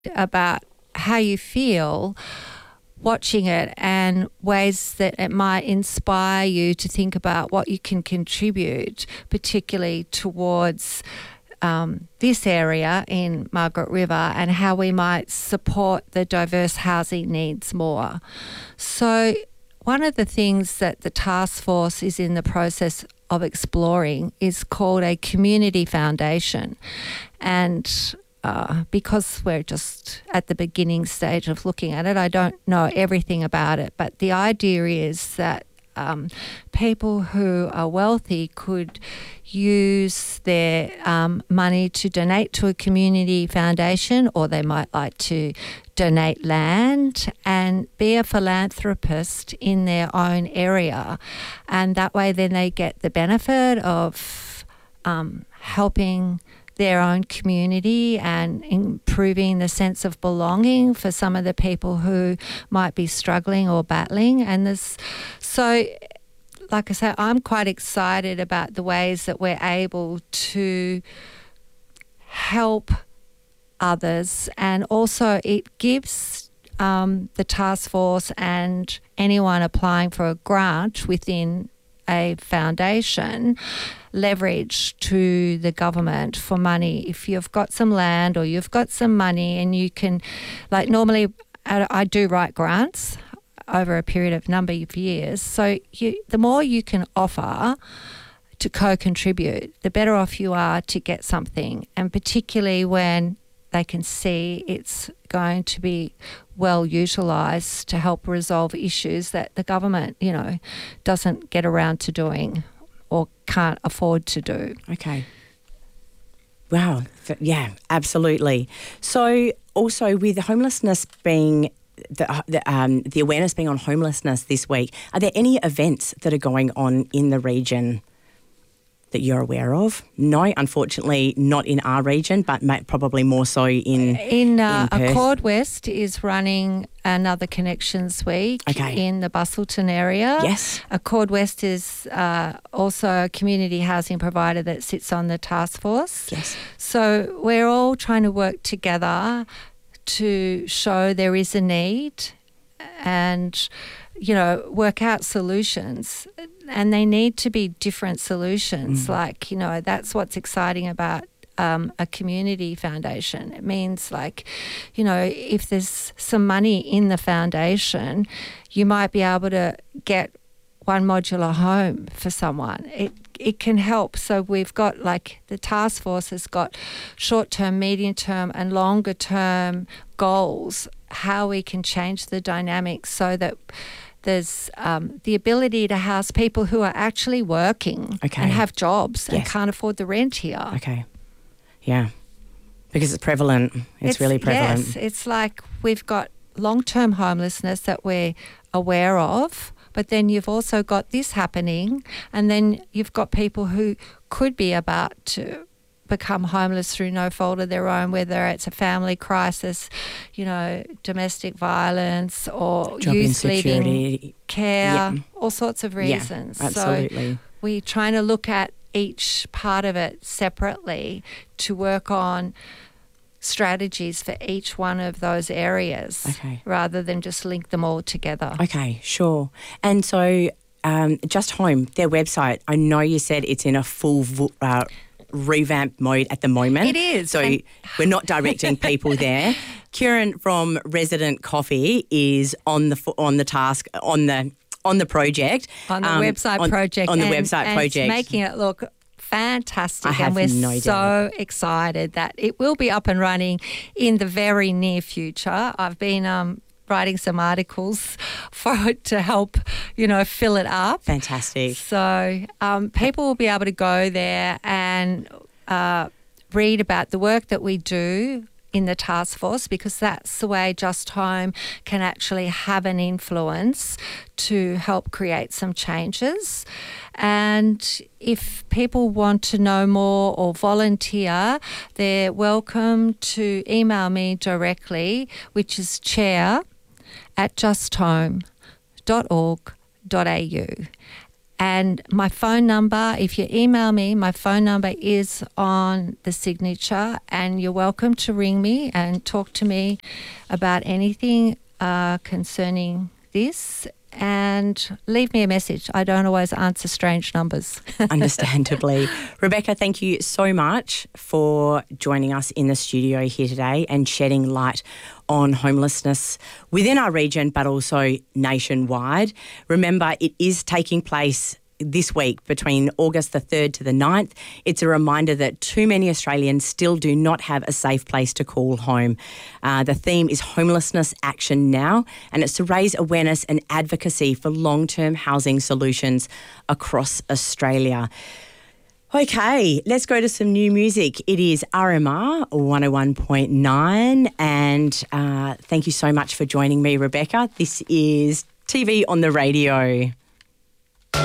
about how you feel watching it and ways that it might inspire you to think about what you can contribute, particularly towards this area in Margaret River and how we might support the diverse housing needs more. So one of the things that the task force is in the process of exploring is called a community foundation. And because we're just at the beginning stage of looking at it, I don't know everything about it, but the idea is that people who are wealthy could use their money to donate to a community foundation, or they might like to donate land and be a philanthropist in their own area. And that way then they get the benefit of helping their own community and improving the sense of belonging for some of the people who might be struggling or battling. And so, like I say, I'm quite excited about the ways that we're able to help others, and also it gives the task force and anyone applying for a grant within a foundation leverage to the government for money. If you've got some land or you've got some money and you can, like normally I do write grants over a period of number of years. So the more you can offer to co-contribute, the better off you are to get something, and particularly when they can see it's going to be well utilised to help resolve issues that the government, doesn't get around to doing or can't afford to do. Okay. Wow. Yeah, absolutely. So also with homelessness being the awareness being on homelessness this week, are there any events that are going on in the region that you're aware of? No, unfortunately, not in our region, but probably more so in Perth. Accord West is running another Connections Week in the Busselton area. Yes. Accord West is also a community housing provider that sits on the task force. Yes. So we're all trying to work together to show there is a need and work out solutions, and they need to be different solutions. That's what's exciting about a community foundation. It means if there's some money in the foundation, you might be able to get one modular home for someone. It can help. So we've got the task force has got short-term, medium-term and longer-term goals, how we can change the dynamics so that there's the ability to house people who are actually working and have jobs and can't afford the rent here. Okay. Yeah. Because it's prevalent. It's really prevalent. Yes. It's like we've got long-term homelessness that we're aware of, but then you've also got this happening, and then you've got people who could be about to become homeless through no fault of their own, whether it's a family crisis, domestic violence, or job youth leaving insecurity, care, all sorts of reasons. Yeah, absolutely. So we're trying to look at each part of it separately to work on strategies for each one of those areas rather than just link them all together. Okay, sure. And so Just Home, their website, I know you said it's in a full revamp mode at the moment. It is. So we're not directing people there. Kieran from Resident Coffee is on the task, on the project. On the website project. On the website project. It's making it look fantastic. I have and we're no so excited that it will be up and running in the very near future. I've been writing some articles for it to help, fill it up. Fantastic. So people will be able to go there and read about the work that we do in the task force, because that's the way Just Home can actually have an influence to help create some changes. And if people want to know more or volunteer, they're welcome to email me directly, which is chair@justhome.org.au. And my phone number, if you email me, my phone number is on the signature, and you're welcome to ring me and talk to me about anything concerning this, and leave me a message. I don't always answer strange numbers. Understandably. Rebecca, thank you so much for joining us in the studio here today and shedding light on homelessness within our region, but also nationwide. Remember, it is taking place this week between August the 3rd to the 9th. It's a reminder that too many Australians still do not have a safe place to call home. The theme is Homelessness Action Now, and it's to raise awareness and advocacy for long-term housing solutions across Australia. Okay, let's go to some new music. It is RMR 101.9, and thank you so much for joining me, Rebecca. This is TV on the Radio.